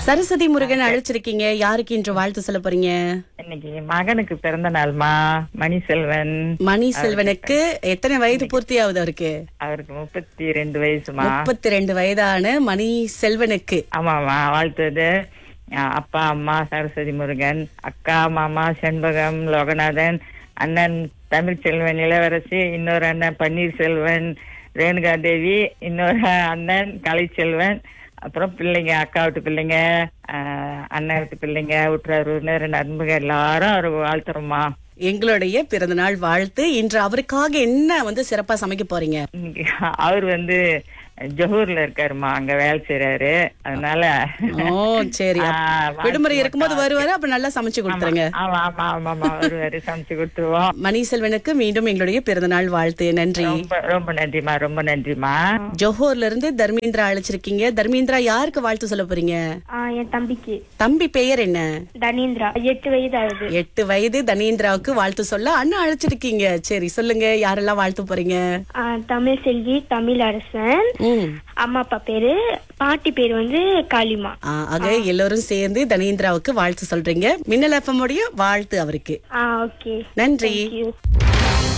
சரஸ்வதி முருகன் அழைச்சிருக்கீங்க. யாருக்கு இன்று வாழ்த்து சொல்ல போறீங்க? இன்னைக்கு மகனுக்கு பிறந்த நாள்மா, மணிசெல்வன். மணிசெல்வனுக்கு எத்தனை வயது பூர்த்தி ஆகுது? அவருக்கு 32 வயசுமா. 32 வயதான மணிசெல்வனுக்கு ஆமாமா வாழ்த்துது. அப்பா அம்மா சரஸ்வதி முருகன், அக்கா மாமா செண்பகம் லோகநாதன், அண்ணன் தமிழ்ச்செல்வன் இளவரசி, இன்னொரு அண்ணன் பன்னீர்செல்வன் ரேணுகா தேவி, இன்னொரு அண்ணன் கலைச்செல்வன், அப்புறம் பிள்ளைங்க, அக்கா வீட்டு பிள்ளைங்க, அண்ணன் வீட்டு பிள்ளைங்க, உற்றார் உறவினர் நண்பர்கள் எல்லாரும் அவரு வாழ்த்துறோமா. எங்களுடைய பிறந்தநாள் வாழ்த்து. இன்று அவருக்காக என்ன சிறப்பா சமைக்க போறீங்க? இன்னைக்கு அவர் ஜோஹூர்ல இருக்காருமா, அங்க வேலை செய்யறாரு. அதனால சரி, விடுமுறை இருக்கும்போது வருவாரு. அப்ப நல்லா சமைச்சு கொடுத்துருங்க. ஆமா ஆமா ஆமாமா வருவாரு, சமைச்சு கொடுத்துருவோம். மணிசெல்வனுக்கு மீண்டும் எங்களுடைய பிறந்தநாள் வாழ்த்து. நன்றி. ரொம்ப நன்றிமா, ரொம்ப நன்றிமா. ஜோஹூர்ல இருந்து தர்மேந்திரா அழைச்சிருக்கீங்க. தர்மேந்திரா, யாருக்கு வாழ்த்து சொல்ல போறீங்க? என் தம்பிக்கு. தம்பி பெயர் என்ன? தனேந்திரா. 8 வயது ஆகுது. 8 வயது தனேந்திராவுக்கு வாழ்த்து சொல்ல அண்ணா அழைச்சிருக்கீங்க. சரி, சொல்லுங்க, யாரெல்லாம் வாழ்த்து போறீங்க? தமிழ் செல்வி, தமிழ் அரசன், அம்மா அப்பா பேரு, பாட்டி பேரு காளிமா. ஆக எல்லாரும் சேர்ந்து தனேந்திராவுக்கு வாழ்த்து சொல்றீங்க. மின்னல் FM உடைய வாழ்த்து அவருக்கு. ஓகே, நன்றி.